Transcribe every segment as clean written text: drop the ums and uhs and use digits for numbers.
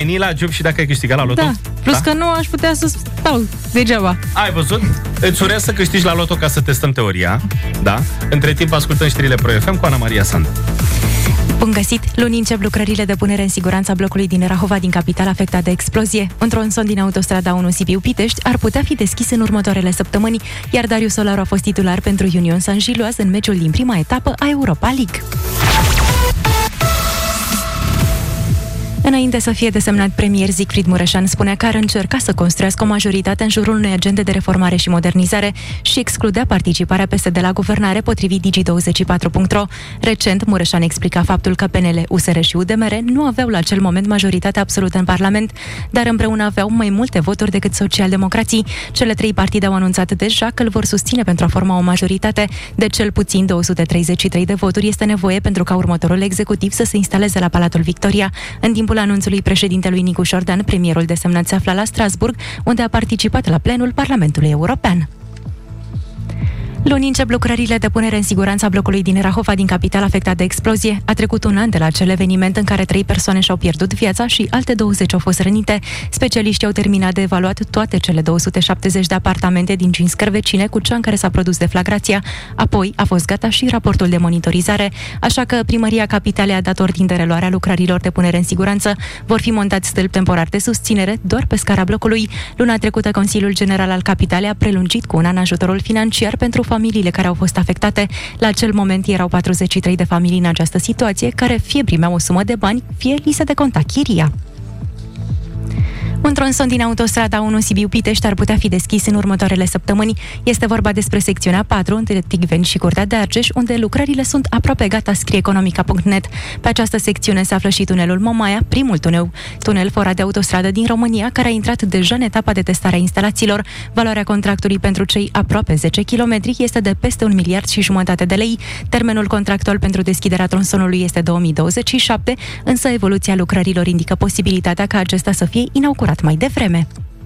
veni la job și dacă ai câștigat la loto? Da, plus că nu aș putea să stau degeaba. Ai văzut? Îți urez să câștigi la loto ca să testăm teoria. Da? Între timp ascultăm știrile Pro FM cu Ana Maria Sandu. Bun găsit! Luni încep lucrările de punere în siguranță a blocului din Rahova, din capitală, afectat de explozie. Un tronson din autostrada 1 Sibiu-Pitești ar putea fi deschis în următoarele săptămâni, iar Darius Solaru a fost titular pentru Union Saint-Gilloise în meciul din prima etapă a Europa League. Înainte să fie desemnat premier, Siegfried Mureșan spunea că ar încerca să construiască o majoritate în jurul unei agende de reformare și modernizare și excludea participarea PSD la guvernare, potrivit Digi24.ro. Recent, Mureșan explica faptul că PNL, USR și UDMR nu aveau la acel moment majoritate absolută în Parlament, dar împreună aveau mai multe voturi decât socialdemocrații. Cele trei partide au anunțat deja că îl vor susține pentru a forma o majoritate. De cel puțin 233 de voturi este nevoie pentru ca următorul executiv să se instaleze la Palatul Victoria. În timpul anunțului președintelui Nicu Șordan, premierul desemnat se afla la Strasburg, unde a participat la plenul Parlamentului European. Luni încep lucrările de punere în siguranță a blocului din Rahova, din capital, afectat de explozie. A trecut un an de la acel eveniment în care 3 persoane și-au pierdut viața și alte 20 au fost rănite. Specialiștii au terminat de evaluat toate cele 270 de apartamente din 5 scări vecine cu cea în care s-a produs deflagrația. Apoi a fost gata și raportul de monitorizare, așa că Primăria Capitalei a dat ordin de reluare a lucrărilor de punere în siguranță. Vor fi montați stâlpi temporari de susținere doar pe scara blocului. Luna trecută, Consiliul General al Capitalei a prelungit cu un an ajutorul financiar pentru familiile care au fost afectate. La acel moment erau 43 de familii în această situație, care fie primeau o sumă de bani, fie li se deconta chiria. Un tronson din autostrada 1 Sibiu-Pitești ar putea fi deschis în următoarele săptămâni. Este vorba despre secțiunea 4, între Ticveni și Curtea de Argeș, unde lucrările sunt aproape gata, scrie economica.net. Pe această secțiune se află și tunelul Momaia, primul tunel forat de autostradă din România, care a intrat deja în etapa de testare a instalațiilor. Valoarea contractului pentru cei aproape 10 km este de peste 1,5 miliarde de lei. Termenul contractual pentru deschiderea tronsonului este 2027, însă evoluția lucrărilor indică posibilitatea ca acesta să fie inaugurat mai devreme.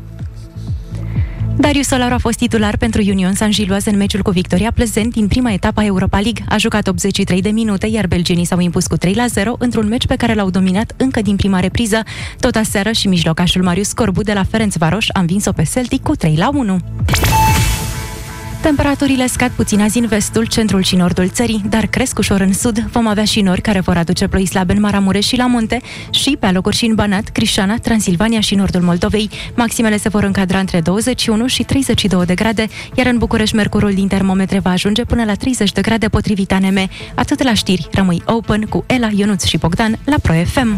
Darius Solaru a fost titular pentru Union Saint-Gilloise în meciul cu Victoria Plezent din prima etapă a Europa League. A jucat 83 de minute, iar belgenii s-au impus cu 3-0 într-un meci pe care l-au dominat încă din prima repriză. Tot aseară și mijlocașul Marius Corbu de la Ferencvaros a învins-o pe Celtic cu 3-1. Temperaturile scad puțin azi în vestul, centrul și nordul țării, dar cresc ușor în sud. Vom avea și nori care vor aduce ploi slabe în Maramureș și la munte și pe alocuri și în Banat, Crișana, Transilvania și nordul Moldovei. Maximele se vor încadra între 21 și 32 de grade, iar în București mercurul din termometre va ajunge până la 30 de grade potrivit ANM. Atât la știri, rămâi open cu Ela, Ionuț și Bogdan la Pro FM.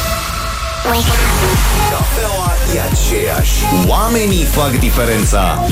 Cafeaua e aceeași. Oamenii fac diferența.